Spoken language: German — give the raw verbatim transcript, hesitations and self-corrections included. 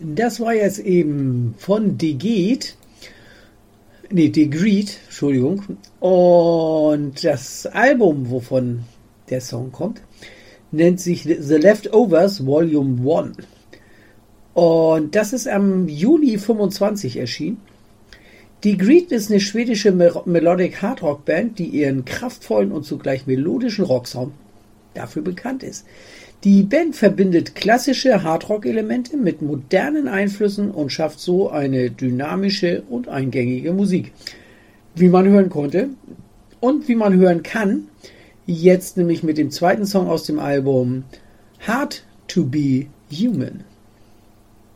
Das war jetzt eben von Degreed, nee, Degreed, Entschuldigung. Und das Album, wovon der Song kommt, nennt sich The Leftovers Volume eins. Und das ist am Juli fünfundzwanzig erschienen. Degreed ist eine schwedische Melodic Hardrock Band, die ihren kraftvollen und zugleich melodischen Rocksound dafür bekannt ist. Die Band verbindet klassische Hardrock-Elemente mit modernen Einflüssen und schafft so eine dynamische und eingängige Musik. Wie man hören konnte und wie man hören kann, jetzt nämlich mit dem zweiten Song aus dem Album Hard to Be Human.